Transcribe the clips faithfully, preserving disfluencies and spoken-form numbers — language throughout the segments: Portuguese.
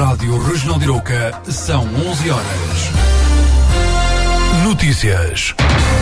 Rádio Regional de Arouca, são onze horas. Notícias.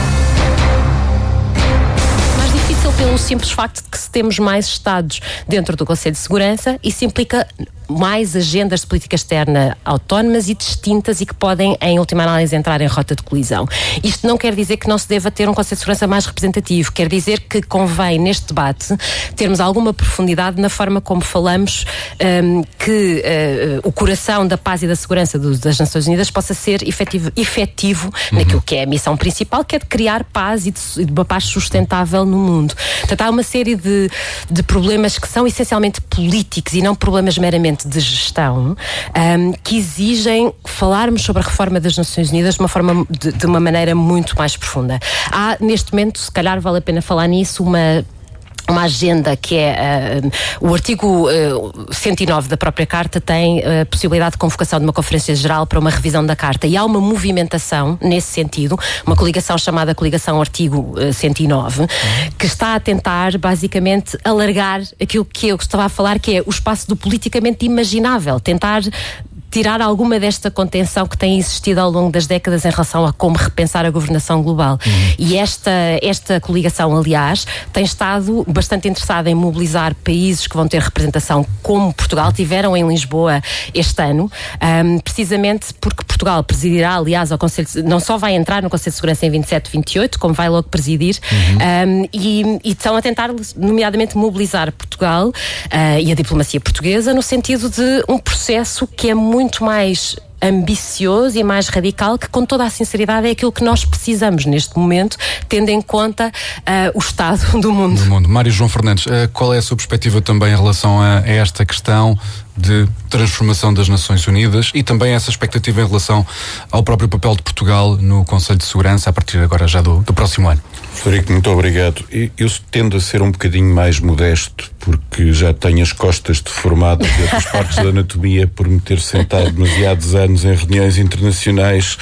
Mais difícil pelo simples facto de que se temos mais Estados dentro do Conselho de Segurança, isso implica mais agendas de política externa autónomas e distintas e que podem, em última análise, entrar em rota de colisão. Isto não quer dizer que não se deva ter um Conselho de Segurança mais representativo, quer dizer que convém, neste debate, termos alguma profundidade na forma como falamos um, que uh, o coração da paz e da segurança do, das Nações Unidas possa ser efetivo, efetivo uhum. naquilo que é a missão principal, que é de criar paz e de, de uma paz sustentável no mundo. Portanto, há uma série de, de problemas que são essencialmente políticos e não problemas meramente de gestão, um, que exigem falarmos sobre a reforma das Nações Unidas de uma forma, de, de uma maneira muito mais profunda. Há, neste momento, se calhar vale a pena falar nisso, uma uma agenda que é uh, o artigo uh, cento e nove da própria Carta tem a uh, possibilidade de convocação de uma Conferência Geral para uma revisão da Carta, e há uma movimentação nesse sentido, uma coligação chamada Coligação Artigo uh, cento e nove, que está a tentar basicamente alargar aquilo que eu estava a falar, que é o espaço do politicamente imaginável, tentar tirar alguma desta contenção que tem existido ao longo das décadas em relação a como repensar a governação global. Uhum. E esta, esta coligação, aliás, tem estado bastante interessada em mobilizar países que vão ter representação, como Portugal, tiveram em Lisboa este ano, um, precisamente porque Portugal presidirá, aliás, ao Conselho, não só vai entrar no Conselho de Segurança em vinte e sete e vinte e oito, como vai logo presidir, uhum. um, e, e estão a tentar, nomeadamente, mobilizar Portugal uh, e a diplomacia portuguesa no sentido de um processo que é muito muito mais ambicioso e mais radical, que com toda a sinceridade é aquilo que nós precisamos neste momento, tendo em conta uh, o estado do mundo. Do mundo. Mário João Fernandes, uh, qual é a sua perspectiva também em relação a, a esta questão de transformação das Nações Unidas e também essa expectativa em relação ao próprio papel de Portugal no Conselho de Segurança a partir agora já do, do próximo ano? Frederico, muito obrigado. Eu tendo a ser um bocadinho mais modesto, porque já tenho as costas deformadas de outras partes da anatomia por me ter sentado demasiados anos em reuniões internacionais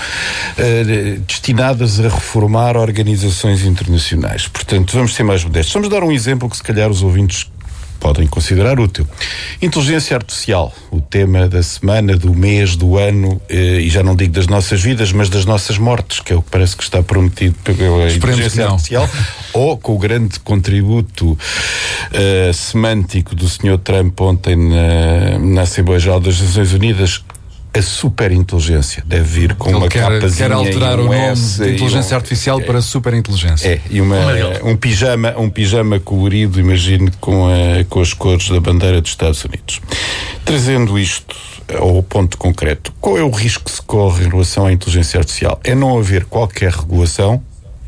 uh, destinadas a reformar organizações internacionais. Portanto, vamos ser mais modestos. Vamos dar um exemplo que se calhar os ouvintes podem considerar útil. Inteligência artificial, o tema da semana, do mês, do ano, eh, e já não digo das nossas vidas, mas das nossas mortes, que é o que parece que está prometido pela Esperemos inteligência artificial, ou com o grande contributo eh, semântico do senhor Trump ontem na, na Assembleia Geral das Nações Unidas. A superinteligência deve vir com Ele uma quer, capazinha quer alterar um o nome S, de inteligência um, artificial é, para superinteligência. É, e uma, um, pijama, um pijama colorido, imagino, com, a, com as cores da bandeira dos Estados Unidos. Trazendo isto ao ponto concreto, qual é o risco que se corre em relação à inteligência artificial? É não haver qualquer regulação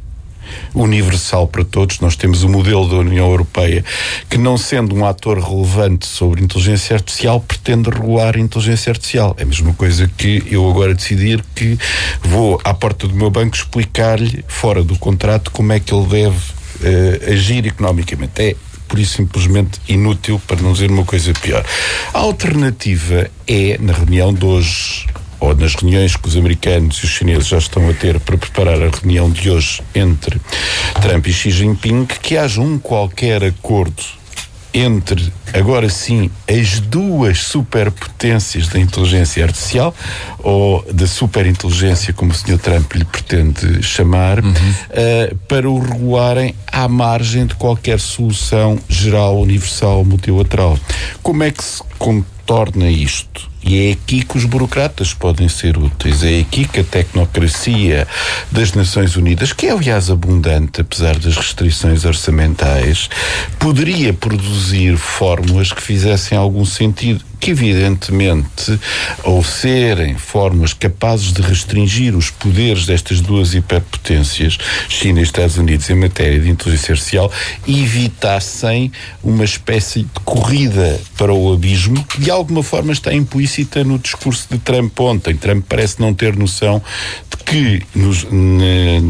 universal para todos. Nós temos o modelo da União Europeia que, não sendo um ator relevante sobre inteligência artificial, pretende regular a inteligência artificial. É a mesma coisa que eu agora decidir que vou à porta do meu banco explicar-lhe, fora do contrato, como é que ele deve uh, agir economicamente. É por isso simplesmente inútil, para não dizer uma coisa pior. A alternativa é, na reunião de hoje, ou nas reuniões que os americanos e os chineses já estão a ter para preparar a reunião de hoje entre Trump e Xi Jinping, que haja um qualquer acordo entre, agora sim, as duas superpotências da inteligência artificial, ou da superinteligência, como o senhor Trump lhe pretende chamar, uhum. uh, para o regularem à margem de qualquer solução geral, universal, multilateral. Como é que se contorna isto? E é aqui que os burocratas podem ser úteis, é aqui que a tecnocracia das Nações Unidas, que é aliás abundante, apesar das restrições orçamentais, poderia produzir fórmulas que fizessem algum sentido, que evidentemente, ao serem fórmulas capazes de restringir os poderes destas duas hiperpotências, China e Estados Unidos, em matéria de inteligência artificial, evitassem uma espécie de corrida para o abismo, que de alguma forma está implícita no discurso de Trump ontem. Trump parece não ter noção de que nos,